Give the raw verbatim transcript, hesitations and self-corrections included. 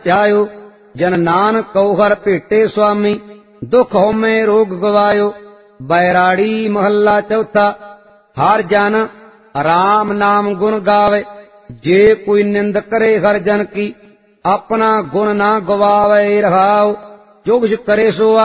ਧਿਆਇਓ। ਜਨ ਨਾਨਕ ਕਉ ਹਰਿ ਭੇਟੇ ਸੁਆਮੀ, ਦੁਖ ਹਉਮੈ ਰੋਗ ਗਵਾਇਓ। ਬੈਰਾੜੀ ਮਹੱਲਾ ਚੌਥਾ। ਹਰ ਜਨ ਰਾਮ ਨਾਮ ਗੁਣ ਗਾਵੇ, ਜੇ ਕੋਈ ਨਿੰਦ ਕਰੇ ਹਰਿ ਜਨ ਕੀ, ਆਪਣਾ ਗੁਣ ਨਾ ਗਵਾਵੇ ਰਹਾਉ। ਜੋ ਕੁਛ ਕਰੇ ਸੋ